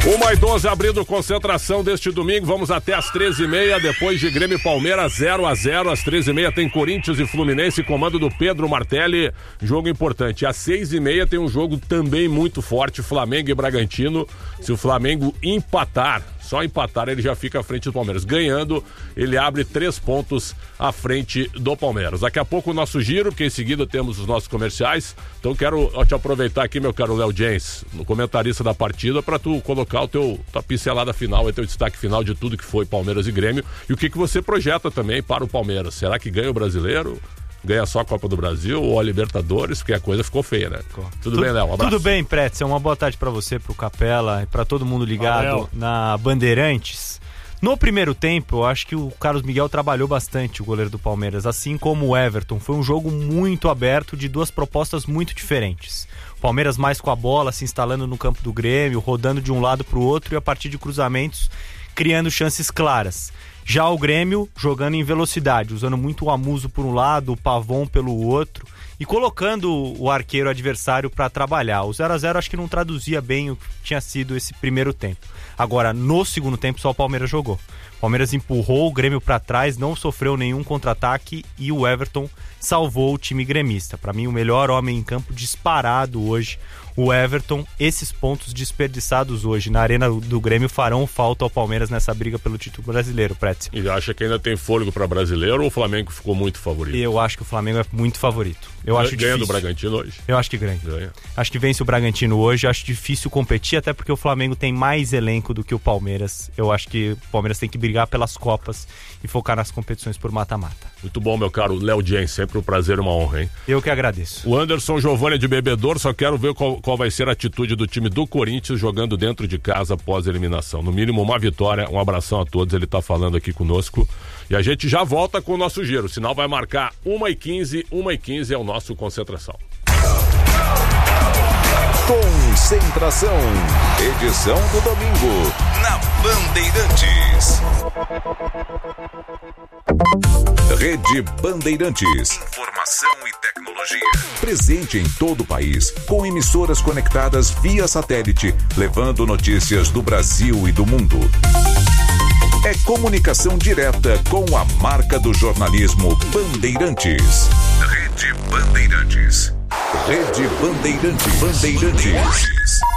1h12 abrindo concentração deste domingo, vamos até às 13h30, depois de Grêmio e Palmeiras 0-0, às 13h30 tem Corinthians e Fluminense, comando do Pedro Martelli, jogo importante. Às 6h30 tem um jogo também muito forte, Flamengo e Bragantino. Se o Flamengo empatar, só empatar, ele já fica à frente do Palmeiras. Ganhando, ele abre 3 pontos à frente do Palmeiras. Daqui a pouco o nosso giro, porque em seguida temos os nossos comerciais. Então quero te aproveitar aqui, meu caro Léo Jens, no comentarista da partida, para tu colocar tua pincelada final, o teu destaque final de tudo que foi Palmeiras e Grêmio e o que você projeta também para o Palmeiras. Será que ganha o Brasileiro? Ganha só a Copa do Brasil ou a Libertadores? Porque a coisa ficou feia, né? Tudo bem, Léo? Um abraço. Tudo bem, Pretzel. Uma boa tarde pra você, pro Capela e pra todo mundo ligado na Bandeirantes. No primeiro tempo, eu acho que o Carlos Miguel trabalhou bastante, o goleiro do Palmeiras, assim como o Everton. Foi um jogo muito aberto, de duas propostas muito diferentes. O Palmeiras mais com a bola, se instalando no campo do Grêmio, rodando de um lado pro outro e a partir de cruzamentos, criando chances claras. Já o Grêmio jogando em velocidade, usando muito o Amuso por um lado, o Pavon pelo outro e colocando o arqueiro adversário para trabalhar. O 0-0 acho que não traduzia bem o que tinha sido esse primeiro tempo. Agora, no segundo tempo, só o Palmeiras jogou. O Palmeiras empurrou o Grêmio para trás, não sofreu nenhum contra-ataque e o Everton salvou o time gremista. Para mim, o melhor homem em campo disparado hoje, o Everton. Esses pontos desperdiçados hoje na Arena do Grêmio farão falta ao Palmeiras nessa briga pelo título brasileiro, Pretzel. E acha que ainda tem fôlego para brasileiro ou o Flamengo ficou muito favorito? Eu acho que o Flamengo é muito favorito. Ganha do Bragantino hoje? Eu acho que ganha. Acho que vence o Bragantino hoje. Acho difícil competir, até porque o Flamengo tem mais elenco do que o Palmeiras. Eu acho que o Palmeiras tem que brigar pelas Copas e focar nas competições por mata-mata. Muito bom, meu caro Léo Jens. Sempre um prazer e uma honra, hein? Eu que agradeço. O Anderson Giovanni de Bebedouro, só quero ver qual vai ser a atitude do time do Corinthians jogando dentro de casa após a eliminação. No mínimo uma vitória. Um abração a todos. Ele tá falando aqui conosco. E a gente já volta com o nosso giro. O sinal vai marcar 1h15. 1h15 é o nosso Concentração. Concentração. Edição do domingo. Na Bandeirantes. Rede Bandeirantes. Informação e tecnologia. Presente em todo o país, com emissoras conectadas via satélite, levando notícias do Brasil e do mundo. É comunicação direta com a marca do jornalismo Bandeirantes. Rede Bandeirantes. Rede Bandeirantes.